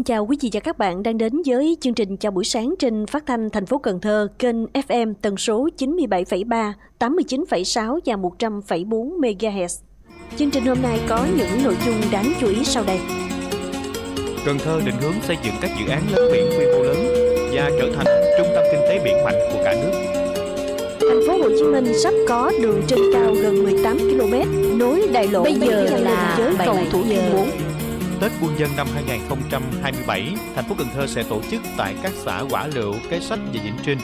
chào quý vị và các bạn đang đến với chương trình Chào buổi sáng trên phát thanh thành phố Cần Thơ, kênh FM tần số 97,3, 89,6 và 100,4 MHz. Chương trình hôm nay có những nội dung đáng chú ý sau đây. Cần Thơ định hướng xây dựng các dự án lớn biển quy mô lớn và trở thành trung tâm kinh tế biển mạnh của cả nước. Thành phố Hồ Chí Minh sắp có đường trên cao gần 18 km nối đại lộ. Bây giờ là với cầu Thủ Thiêm 4. Tết Quân dân năm 2027, thành phố Cần Thơ sẽ tổ chức tại các xã Quả Lựu, Kế Sách và Vĩnh Trinh.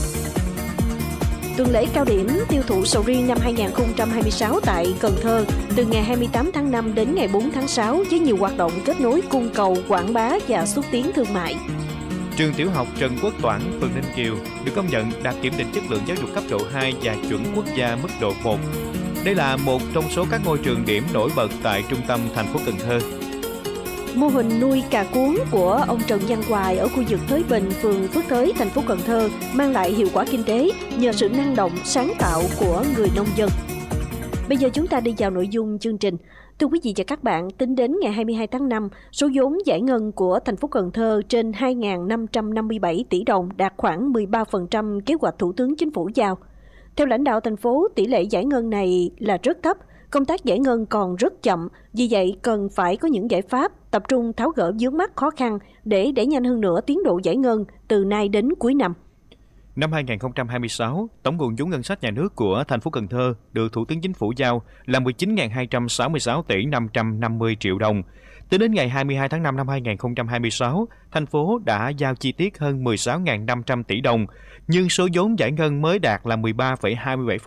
Tuần lễ cao điểm tiêu thụ sầu riêng năm 2026 tại Cần Thơ từ ngày 28 tháng 5 đến ngày 4 tháng 6 với nhiều hoạt động kết nối cung cầu, quảng bá và xúc tiến thương mại. Trường tiểu học Trần Quốc Toản, phường Ninh Kiều được công nhận đạt kiểm định chất lượng giáo dục cấp độ 2 và chuẩn quốc gia mức độ 1. Đây là một trong số các ngôi trường điểm nổi bật tại trung tâm thành phố Cần Thơ. Mô hình nuôi cà cuốn của ông Trần Văn Hoài ở khu vực Thới Bình, phường Phước Thới, thành phố Cần Thơ mang lại hiệu quả kinh tế nhờ sự năng động, sáng tạo của người nông dân. Bây giờ chúng ta đi vào nội dung chương trình. Thưa quý vị và các bạn, tính đến ngày 22 tháng 5, số vốn giải ngân của thành phố Cần Thơ trên 2.557 tỷ đồng, đạt khoảng 13% kế hoạch Thủ tướng Chính phủ giao. Theo lãnh đạo thành phố, tỷ lệ giải ngân này là rất thấp. Công tác giải ngân còn rất chậm, vì vậy cần phải có những giải pháp tập trung tháo gỡ vướng mắc khó khăn để đẩy nhanh hơn nữa tiến độ giải ngân từ nay đến cuối năm. Năm 2026, tổng nguồn vốn ngân sách nhà nước của thành phố Cần Thơ được Thủ tướng Chính phủ giao là 19.266 tỷ 550 triệu đồng. Tính đến ngày 22 tháng 5 năm 2026, thành phố đã giao chi tiết hơn 16.500 tỷ đồng, nhưng số vốn giải ngân mới đạt là 13,27%,